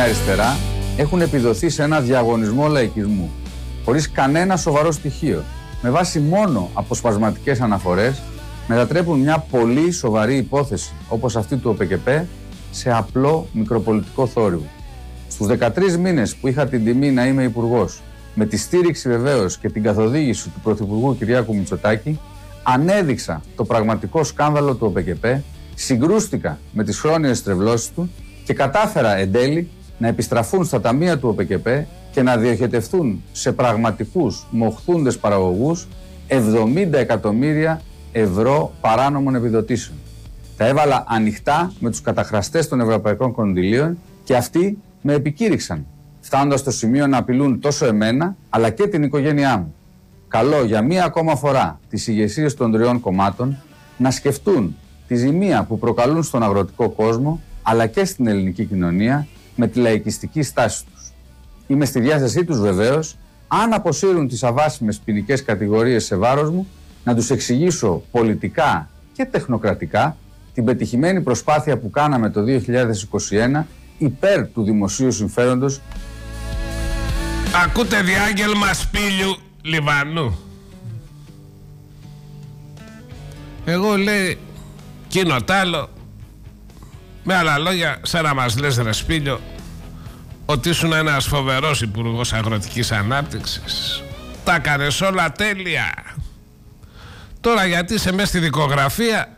Νέα Αριστερά έχουν επιδοθεί σε ένα διαγωνισμό λαϊκισμού, χωρίς κανένα σοβαρό στοιχείο, με βάση μόνο αποσπασματικές αναφορές, μετατρέπουν μια πολύ σοβαρή υπόθεση, όπως αυτή του ΟΠΚΠ, σε απλό μικροπολιτικό θόρυβο. Στους 13 μήνες που είχα την τιμή να είμαι υπουργός, με τη στήριξη βεβαίως και την καθοδήγηση του Πρωθυπουργού Κυριάκου Μητσοτάκη, ανέδειξα το πραγματικό σκάνδαλο του ΟΠΚΠ, συγκρούστηκα με τις χρόνιες στρεβλώσεις του και κατάφερα εν τέλει να επιστραφούν στα ταμεία του ΟΠΚΠ και να διοχετευτούν σε πραγματικούς μοχθούντες παραγωγούς 70 εκατομμύρια ευρώ παράνομων επιδοτήσεων. Τα έβαλα ανοιχτά με τους καταχραστές των ευρωπαϊκών κονδυλίων και αυτοί με επικήρυξαν, φτάνοντας στο σημείο να απειλούν τόσο εμένα αλλά και την οικογένειά μου. Καλώ για μία ακόμα φορά τις ηγεσίες των τριών κομμάτων να σκεφτούν τη ζημία που προκαλούν στον αγροτικό κόσμο αλλά και στην ελληνική κοινωνία με τη λαϊκιστική στάση τους. Είμαι στη διάθεσή τους βεβαίως, αν αποσύρουν τις αβάσιμες ποινικές κατηγορίες σε βάρος μου, να τους εξηγήσω πολιτικά και τεχνοκρατικά την πετυχημένη προσπάθεια που κάναμε το 2021 υπέρ του δημοσίου συμφέροντος. Ακούτε διάγγελμα Σπήλιου Λιβανού. Εγώ λέει κοινό τ' άλλο, με άλλα λόγια, σαν να μας λες ρε Σπήλιο ότι ήσουν ένας φοβερός υπουργός αγροτικής ανάπτυξης, τα κάνες όλα τέλεια. Τώρα γιατί είσαι μέσα στη δικογραφία,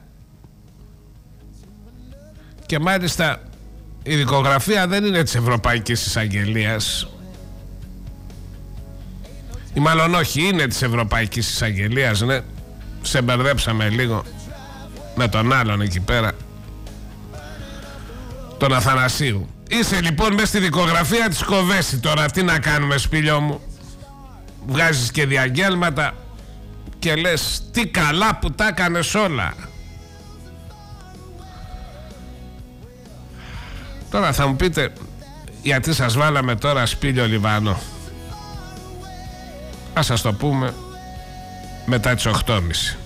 και μάλιστα η δικογραφία δεν είναι της Ευρωπαϊκής Εισαγγελίας, ή μάλλον όχι, είναι της Ευρωπαϊκής Εισαγγελίας, ναι, σε μπερδέψαμε λίγο με τον άλλον εκεί πέρα, τον Αθανασίου. Είσαι λοιπόν μέσα στη δικογραφία της Κοβέση. Τώρα τι να κάνουμε, Σπήλιο μου? Βγάζεις και διαγγέλματα και λες τι καλά που τα έκανες όλα. Τώρα θα μου πείτε γιατί σας βάλαμε τώρα Σπήλιο Λιβανό. Ας σας το πούμε μετά τις 8.30.